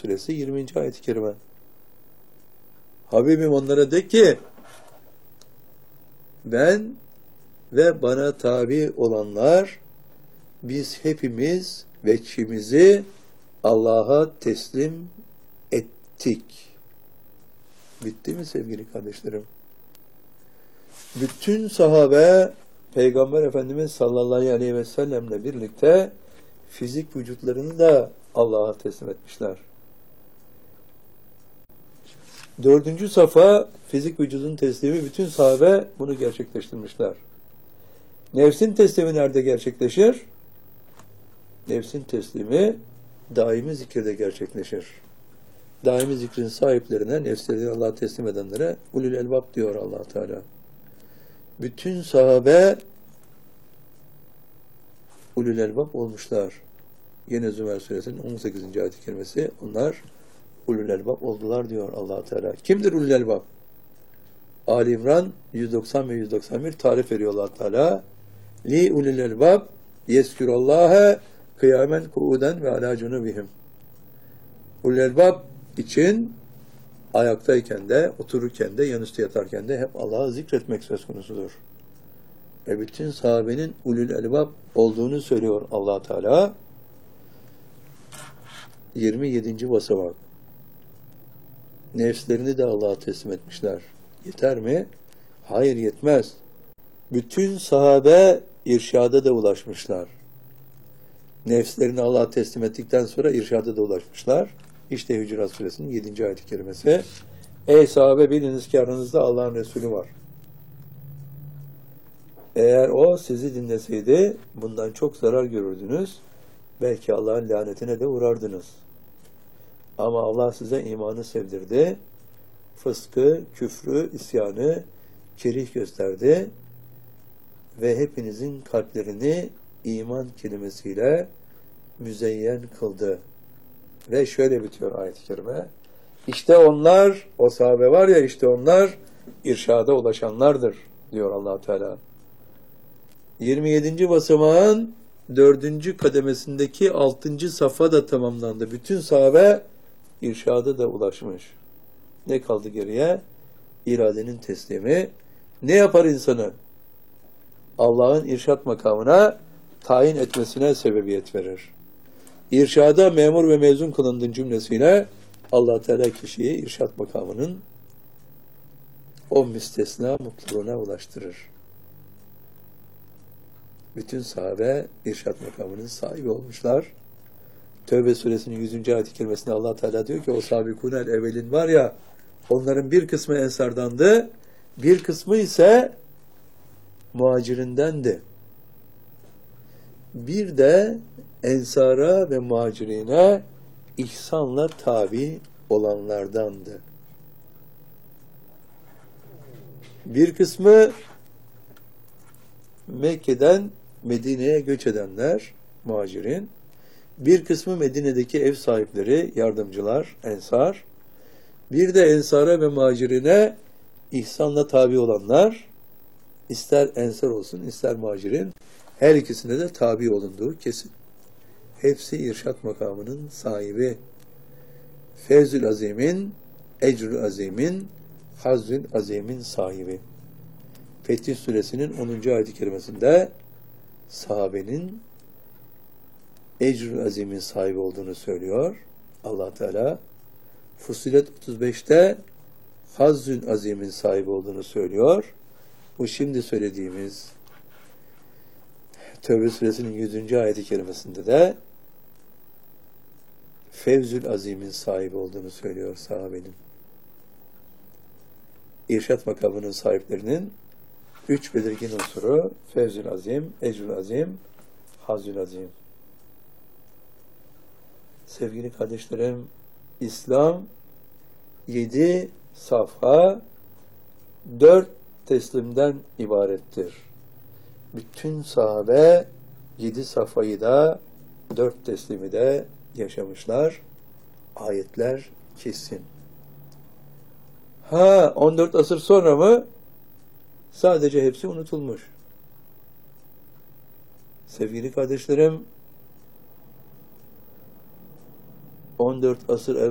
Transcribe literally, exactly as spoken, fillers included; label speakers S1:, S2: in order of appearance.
S1: suresi yirminci ayet-i kerime. Habibim onlara de ki ben ve bana tabi olanlar biz hepimiz veçhimizi Allah'a teslim ettik. Bitti mi sevgili kardeşlerim? Bütün sahabe Peygamber Efendimiz sallallahu aleyhi ve sellemle birlikte fizik vücutlarını da Allah'a teslim etmişler. Dördüncü safa fizik vücudun teslimi, bütün sahabe bunu gerçekleştirmişler. Nefsin teslimi nerede gerçekleşir? Nefsin teslimi daimi zikirde gerçekleşir. Daimi zikrin sahiplerine, nefslerini Allah'a teslim edenlere ulul elbab diyor Allah Teala. Bütün sahabe ulul elbab olmuşlar. Yine Zümer suresinin on sekizinci ayet-i kerimesi, onlar ulul elbab oldular diyor Allah Teala. Kimdir ulul elbab? Ali İmran yüz doksan ve yüz doksan bir tarif veriyor Allah Teala. Li ulul elbab yezkurullâhe kıyamen kuuden ve alâ cunubihim. Ulul elbab için ayaktayken de, otururken de, yanüstü yatarken de hep Allah'ı zikretmek söz konusudur. E bütün sahabenin ulul elbab olduğunu söylüyor Allah Teala. yirmi yedinci basamak. Nefslerini de Allah'a teslim etmişler. Yeter mi? Hayır, yetmez. Bütün sahabe irşada da ulaşmışlar. Nefslerini Allah'a teslim ettikten sonra irşada da ulaşmışlar. İşte Hücurat suresinin yedinci ayet-i kerimesi. Ey sahabe, biliniz ki aranızda Allah'ın Resulü var. Eğer o sizi dinleseydi bundan çok zarar görürdünüz. Belki Allah'ın lanetine de uğrardınız. Ama Allah size imanı sevdirdi. Fıskı, küfrü, isyanı kerih gösterdi. Ve hepinizin kalplerini iman kelimesiyle müzeyyen kıldı. Ve şöyle bitiyor ayet-i kerime. İşte onlar, o sahabe var ya, işte onlar irşada ulaşanlardır diyor Allah Teala. yirmi yedinci basamağın dördüncü kademesindeki altıncı safa da tamamlandı. Bütün sahabe irşada da ulaşmış. Ne kaldı geriye? İradenin teslimi. Ne yapar insanı? Allah'ın irşat makamına tayin etmesine sebebiyet verir. İrşada memur ve mezun kılındığın cümlesiyle Allah Teala kişiyi irşat makamının o müstesna mutluluğuna ulaştırır. Bütün sahabe irşat makamının sahibi olmuşlar. Tevbe suresinin yüzüncü ayet-i kerimesinde Allah Teala diyor ki o sabikûnel evvelin var ya, onların bir kısmı ensardandı, bir kısmı ise muhacirindendi. Bir de ensara ve muhacirine ihsanla tabi olanlardandı. Bir kısmı Mekke'den Medine'ye göç edenler, muhacirin. Bir kısmı Medine'deki ev sahipleri, yardımcılar, ensar. Bir de ensara ve muhacirine ihsanla tabi olanlar, ister ensar olsun, ister muhacirin, her ikisine de tabi olunduğu kesin. Hepsi irşat makamının sahibi. Fevzül Azim'in, Ecrül Azim'in, Hazzül Azim'in sahibi. Fetih suresinin onuncu ayet-i kerimesinde sahabenin Ecrül Azim'in sahibi olduğunu söylüyor Allah Teala. Fussilet otuz beşte Hazzül Azim'in sahibi olduğunu söylüyor. Bu şimdi söylediğimiz Tevbe suresinin yüzüncü ayet-i kerimesinde de Fevzül Azim'in sahibi olduğunu söylüyor sahabenin. İrşat makamının sahiplerinin üç belirgin unsuru Fevzül Azim, Ecrül Azim, Hazzül Azim. Sevgili kardeşlerim, İslam yedi safha, dört teslimden ibarettir. Bütün sahabe yedi safhayı da, dört teslimi de yaşamışlar. Ayetler kesin. Ha, on dört asır sonra mı? Sadece hepsi unutulmuş. Sevgili kardeşlerim, on dört asır